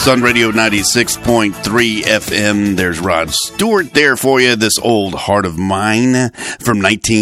Sun Radio 96.3 FM. There's Rod Stewart there for you. This old heart of mine from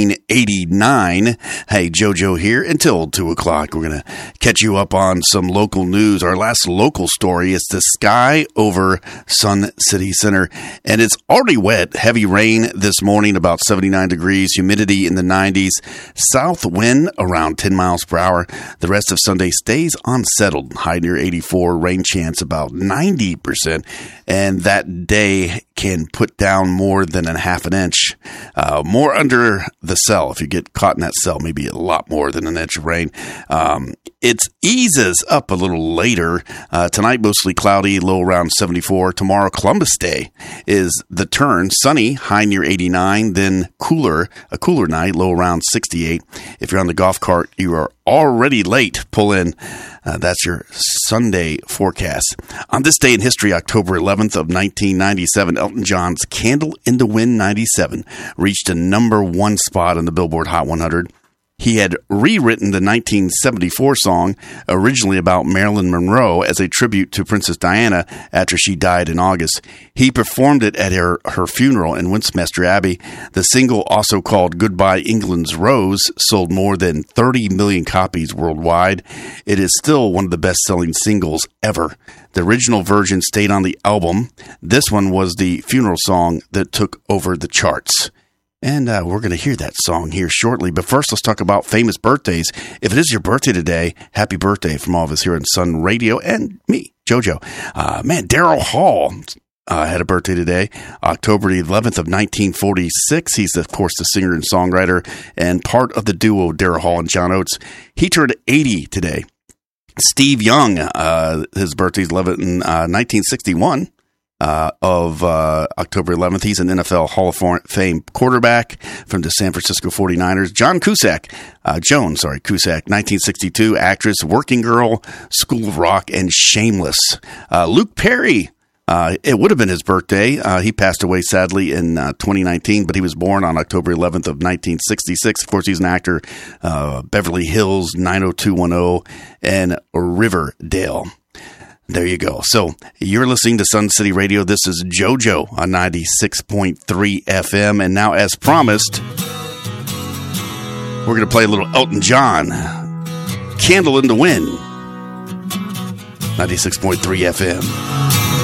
1989. Hey, JoJo here until 2 o'clock. We're going to catch you up on some local news. Our last local story is the sky over Sun City Center. And it's already wet. Heavy rain this morning, about 79 degrees. Humidity in the 90s. South wind around 10 miles per hour. The rest of Sunday stays unsettled. High near 84. Rain chance about 90%, and that day can put down more than a half an inch, more under the cell. If you get caught in that cell, maybe a lot more than an inch of rain. It eases up a little later. Tonight, mostly cloudy, low around 74. Tomorrow, Columbus Day is the turn. Sunny, high near 89, then a cooler night, low around 68. If you're on the golf cart, you are already late. Pull in. That's your Sunday forecast. On this day in history, October 11th of 1997, Elton John's Candle in the Wind 97 reached a number one spot on the Billboard Hot 100. He had rewritten the 1974 song, originally about Marilyn Monroe, as a tribute to Princess Diana after she died in August. He performed it at her funeral in Westminster Abbey. The single, also called Goodbye England's Rose, sold more than 30 million copies worldwide. It is still one of the best-selling singles ever. The original version stayed on the album. This one was the funeral song that took over the charts. And we're going to hear that song here shortly. But first, let's talk about famous birthdays. If it is your birthday today, happy birthday from all of us here on Sun Radio and me, JoJo. Daryl Hall had a birthday today, October 11th of 1946. He's, of course, the singer and songwriter and part of the duo Daryl Hall and John Oates. He turned 80 today. Steve Young, his birthday is 1961. Of October 11th. He's an NFL Hall of Fame quarterback from the San Francisco 49ers. Joan Cusack, 1962, actress, Working Girl, School of Rock, and Shameless. Luke Perry, it would have been his birthday. He passed away, sadly, in 2019, but he was born on October 11th of 1966. Of course, he's an actor, Beverly Hills, 90210, and Riverdale. There you go. So you're listening to Sun City Radio. This is JoJo on 96.3 FM. And now, as promised, we're going to play a little Elton John, Candle in the Wind, 96.3 FM.